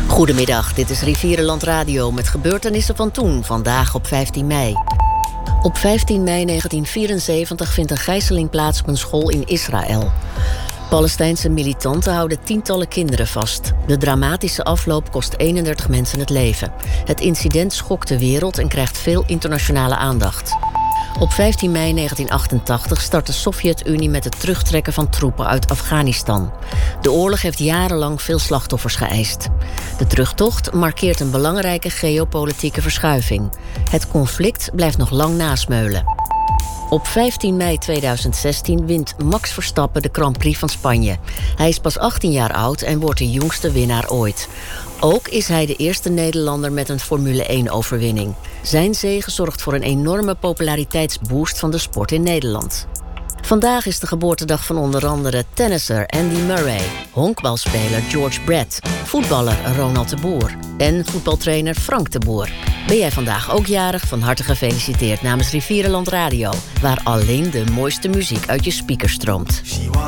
Goedemiddag, dit is Rivierenland Radio met gebeurtenissen van toen, vandaag op 15 mei. Op 15 mei 1974 vindt een gijzeling plaats op een school in Israël. Palestijnse militanten houden tientallen kinderen vast. De dramatische afloop kost 31 mensen het leven. Het incident schokt de wereld en krijgt veel internationale aandacht. Op 15 mei 1988 start de Sovjet-Unie met het terugtrekken van troepen uit Afghanistan. De oorlog heeft jarenlang veel slachtoffers geëist. De terugtocht markeert een belangrijke geopolitieke verschuiving. Het conflict blijft nog lang nasmeulen. Op 15 mei 2016 wint Max Verstappen de Grand Prix van Spanje. Hij is pas 18 jaar oud en wordt de jongste winnaar ooit. Ook is hij de eerste Nederlander met een Formule 1-overwinning. Zijn zege zorgt voor een enorme populariteitsboost van de sport in Nederland. Vandaag is de geboortedag van onder andere tennisser Andy Murray, honkbalspeler George Brett, voetballer Ronald de Boer en voetbaltrainer Frank de Boer. Ben jij vandaag ook jarig? Van harte gefeliciteerd namens Rivierenland Radio, waar alleen de mooiste muziek uit je speakers stroomt.